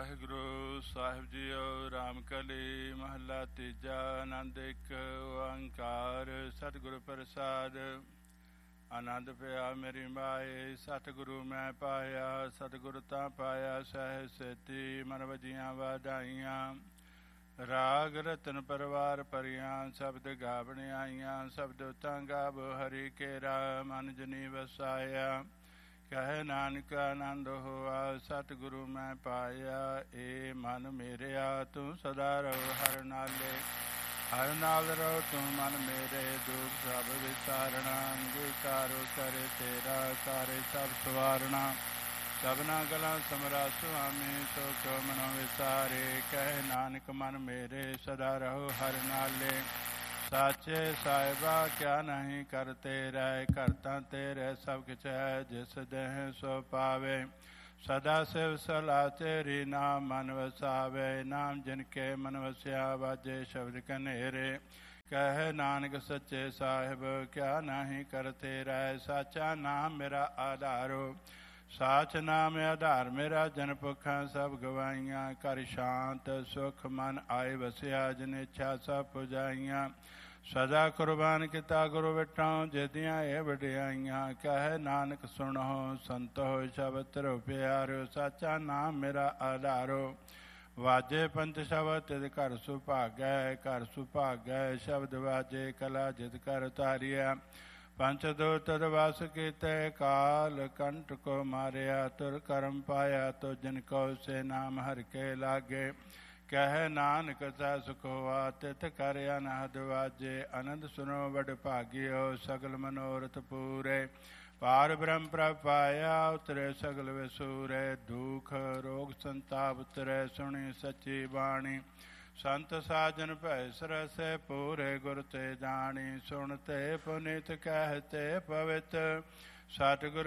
ਵਾਹਿਗੁਰੂ ਸਾਹਿਬ JIO. Ram ਕਲੀ ਮਹੱਲਾ ਤੀਜਾ। ਆਨੰਦ ਇੱਕ ਓੰਕਾਰ ਸਤਿਗੁਰੂ ਪ੍ਰਸਾਦ। ਆਨੰਦ ਪਿਆ ਮੇਰੀ ਮਾਏ, ਸਤਿਗੁਰੂ ਮੈਂ ਪਾਇਆ। ਸਤਿਗੁਰੂ ਤਾਂ ਪਾਇਆ ਸਹਿ ਸੇਤੀ, ਮਨ ਵਜੀਆਂ ਵਧਾਈਆਂ। ਰਾਗ ਰਤਨ ਪਰਵਾਰ ਭਰੀਆਂ, ਸ਼ਬਦ ਗਾਵਣ ਆਈਆਂ। ਸ਼ਬਦ ਤਾਂ ਗਾਵ ਹਰੀ ਕੇਰਾ, ਮਨ ਜਨੀ ਵਸਾਇਆ। ਕਹਿ ਨਾਨਕ ਆਨੰਦ ਹੋਆ, ਸਤਿਗੁਰੂ ਮੈਂ ਪਾਇਆ। ਏ ਮਨ ਮੇਰਿਆ ਤੂੰ ਸਦਾ ਰਹੋ ਹਰ ਨਾਲੇ। ਹਰ ਨਾਲ ਰਹੋ ਤੂੰ ਮਨ ਮੇਰੇ, ਦੁਖ ਸਭ ਵਿਸਾਰਣਾ। ਅੰਗੀਕਾਰੋ ਕਰੇ ਤੇਰਾ, ਸਾਰੇ ਸਭ ਸਵਾਰਣਾ। ਸਭਨਾ ਗਲਾਂ ਸਮਰਾ ਸੁਆਮੀ, ਸੋ ਕਿਉ ਮਨੋ ਵਿਸਾਰੇ। ਕਹਿ ਨਾਨਕ ਮਨ ਮੇਰੇ, ਸਦਾ ਰਹੋ ਹਰ ਨਾਲੇ। ਸਾਚੇ ਸਾਹਿਬਾ ਕਿਆ ਨਹੀਂ ਕਰਤੇ ਰਹਿ, ਕਰਤਾ ਤੇਰੇ ਸਭ ਕਿਛ ਹੈ। ਜਿਸ ਦੇਹ ਸੋ ਪਾਵੇ, ਸਦਾ ਸਿਵ ਸਲਾਹ ਤੇਰੀ। ਨਾਮ ਮਨ ਵਸਾਵੇ, ਨਾਮ ਜਿਨ ਕੇ ਮਨ ਵਸਿਆ। ਵਾਜੇ ਸ਼ਬਦ ਕਨੇਰੇ, ਕਹਿ ਨਾਨਕ ਸੱਚੇ ਸਾਹਿਬ ਕਿਆ ਨਹੀਂ ਕਰਤੇ ਰਹਿ। ਸਾਚਾ ਨਾਮ ਮੇਰਾ ਆਧਾਰੋ, ਸਾਚ ਨਾਮ ਆਧਾਰ ਮੇਰਾ। ਜਨ ਭੁੱਖਾਂ ਸਭ ਗਵਾਈਆਂ, ਕਰ ਸ਼ਾਂਤ ਸੁਖ ਮਨ ਆਏ ਵਸਿਆ। ਜਿਨ ਇੱਛਾ ਸਭ ਪੁਜਾਈਆਂ, ਸਦਾ ਕੁਰਬਾਨ ਕੀਤਾ ਗੁਰੂ ਵਿਟਾਂ। ਜਿਹਦੀਆਂ ਇਹ ਵਡਿਆਈਆਂ, ਕਹਿ ਨਾਨਕ ਸੁਣੋ ਸੰਤੋ ਸ਼ਬਦ ਧਰੋ ਪਿਆਰੋ। ਸਾਚਾ ਨਾਮ ਮੇਰਾ ਆਧਾਰੋ, ਵਾਜੇ ਪੰਥ ਸ਼ਬਦ ਤਿਦ ਘਰ ਸੁਭਾਗੈ। ਘਰ ਸੁਭਾਗੈ ਸ਼ਬਦ ਵਾਜੇ, ਕਲਾ ਜਿਤ ਕਰ ਉਤਾਰਿਆ। ਪੰਚ ਦੋ ਤਦ ਵਸ ਕੀਤੇ, ਕਾਲ ਕੰਟ ਕੋ ਮਾਰਿਆ। ਤੁਰ ਕਰਮ ਪਾਇਆ ਤੋ ਜਿਨ ਕੋ, ਸੇ ਨਾਮ ਹਰਿ ਕੇ ਲਾਗੇ। ਕਹਿ ਨਾਨਕ ਸਹਿ ਸੁਖ ਹੋਆ, ਤਿਤ ਕਰ ਅਨਹਦ ਵਾਜੇ। ਆਨੰਦ ਸੁਨੋ ਵਡ ਭਾਗਿਓ, ਸਗਲ ਮਨੋਰਥ ਪੂਰੇ। ਪਾਰ ਬ੍ਰਹਮ ਪ੍ਰਭ ਪਾਇਆ, ਉਤਰੇ ਸਗਲ ਵਿਸੂਰੇ। ਦੁਖ ਰੋਗ ਸੰਤਾਪ ਉਤਰੇ, ਸੁਣੀ ਸੱਚੀ ਬਾਣੀ। ਸੰਤ ਸਾਜਨ ਭੈ ਸਰਸੈ, ਪੂਰੇ ਗੁਰ ਤੇ ਜਾਣੀ। ਸੁਣਤੇ ਪੁਨੀਤ ਕਹਿਤੇ ਪਵਿੱਤ, ਸਤਿਗੁਰ